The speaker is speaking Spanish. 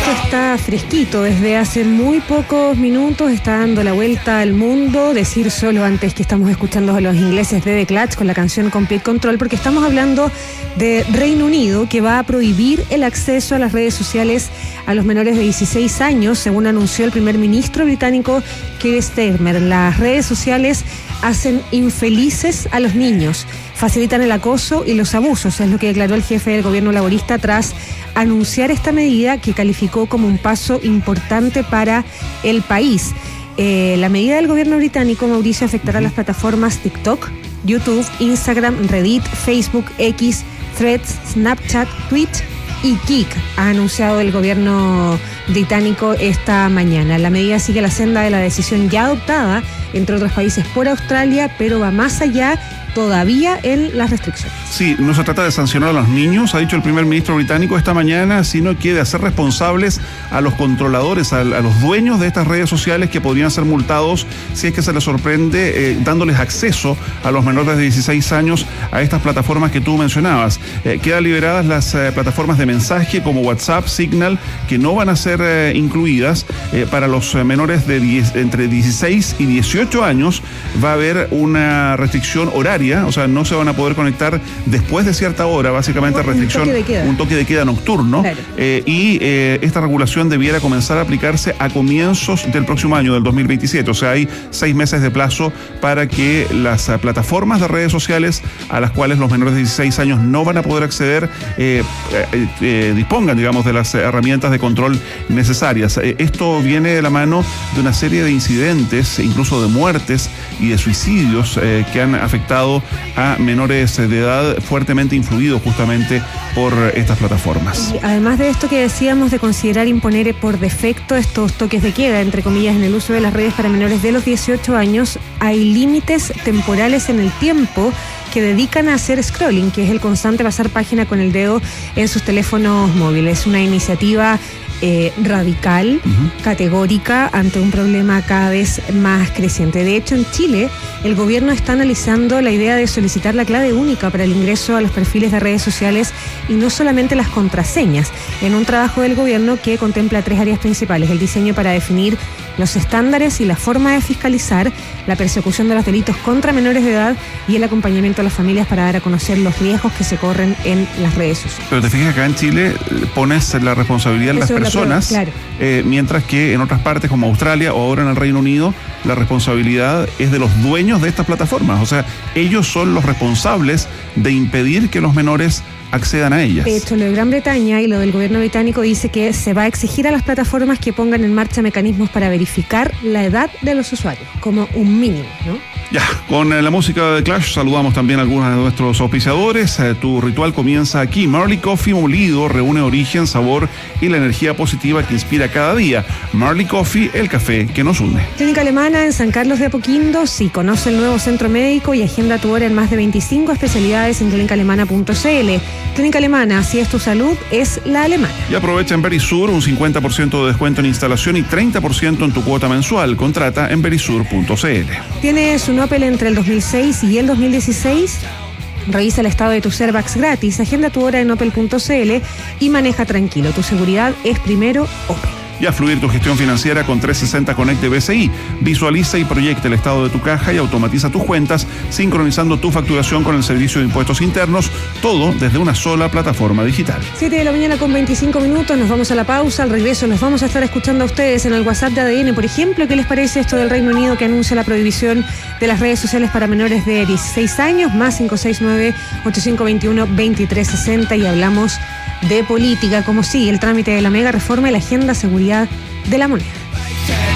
esto está fresquito, desde hace muy pocos minutos está dando la vuelta al mundo. Decir solo antes que estamos escuchando a los ingleses de The Clash con la canción Complete Control, porque estamos hablando de Reino Unido, que va a prohibir el acceso a las redes sociales a los menores de 16 años, según anunció el primer ministro británico Keir Starmer. Las redes sociales hacen infelices a los niños, facilitan el acoso y los abusos, es lo que declaró el jefe del gobierno laborista tras anunciar esta medida que calificó como un paso importante para el país. La medida del gobierno británico, Mauricio, afectará a las plataformas TikTok, YouTube, Instagram, Reddit, Facebook, X, Threads, Snapchat, Twitch y Kik, ha anunciado el gobierno británico esta mañana. La medida sigue la senda de la decisión ya adoptada, entre otros países, por Australia, pero va más allá todavía en las restricciones. Sí, no se trata de sancionar a los niños, ha dicho el primer ministro británico esta mañana, sino que de hacer responsables a los controladores, a los dueños de estas redes sociales, que podrían ser multados si es que se les sorprende dándoles acceso a los menores de 16 años a estas plataformas que tú mencionabas. Quedan liberadas las plataformas de mensaje como WhatsApp, Signal, que no van a ser incluidas. Para los menores de entre 16 y 18 años va a haber una restricción horaria, o sea, no se van a poder conectar después de cierta hora, básicamente restricción, un toque de queda nocturno, claro. Esta regulación debiera comenzar a aplicarse a comienzos del próximo año, del 2027, o sea, hay 6 meses de plazo para que las plataformas de redes sociales a las cuales los menores de 16 años no van a poder acceder dispongan, digamos, de las herramientas de control necesarias. Esto viene de la mano de una serie de incidentes, incluso de muertes y de suicidios que han afectado a menores de edad fuertemente influidos justamente por estas plataformas. Y además de esto que decíamos de considerar imponer por defecto estos toques de queda, entre comillas, en el uso de las redes para menores de los 18 años, hay límites temporales en el tiempo que dedican a hacer scrolling, que es el constante pasar página con el dedo en sus teléfonos móviles. Una iniciativa radical, categórica, ante un problema cada vez más creciente. De hecho, en Chile, el gobierno está analizando la idea de solicitar la clave única para el ingreso a los perfiles de redes sociales y no solamente las contraseñas, en un trabajo del gobierno que contempla 3 áreas principales: el diseño para definir los estándares y la forma de fiscalizar, la persecución de los delitos contra menores de edad y el acompañamiento a las familias para dar a conocer los riesgos que se corren en las redes sociales. Pero te fijas, acá en Chile pones la responsabilidad de las personas, claro. Mientras que en otras partes como Australia o ahora en el Reino Unido, la responsabilidad es de los dueños de estas plataformas. O sea, ellos son los responsables de impedir que los menores accedan a ellas. De hecho, lo de Gran Bretaña y lo del gobierno británico dice que se va a exigir a las plataformas que pongan en marcha mecanismos para verificar la edad de los usuarios, como un mínimo, ¿no? Ya, con la música de Clash saludamos también a algunos de nuestros auspiciadores. Tu ritual comienza aquí. Marley Coffee molido reúne origen, sabor y la energía positiva que inspira cada día. Marley Coffee, el café que nos une. Clínica Alemana en San Carlos de Apoquindo. Sí, conoce el nuevo centro médico y agenda tu hora en más de 25 especialidades en clínicaalemana.cl. Clínica Alemana, si es tu salud, es la alemana. Y aprovecha en Verisur un 50% de descuento en instalación y 30% en tu cuota mensual. Contrata en verisur.cl. ¿Tienes un Opel entre el 2006 y el 2016? Revisa el estado de tu Servax gratis, agenda tu hora en opel.cl y maneja tranquilo. Tu seguridad es primero Opel. Y a fluir tu gestión financiera con 360 Connect de BCI. Visualiza y proyecta el estado de tu caja y automatiza tus cuentas, sincronizando tu facturación con el servicio de impuestos internos, todo desde una sola plataforma digital. 7 de la mañana con 25 minutos, nos vamos a la pausa. Al regreso los vamos a estar escuchando a ustedes en el WhatsApp de ADN, por ejemplo. ¿Qué les parece esto del Reino Unido que anuncia la prohibición de las redes sociales para menores de 16 años? Más 569-8521-2360 y hablamos de política, como sigue el trámite de la mega reforma y la agenda seguridad de la moneda.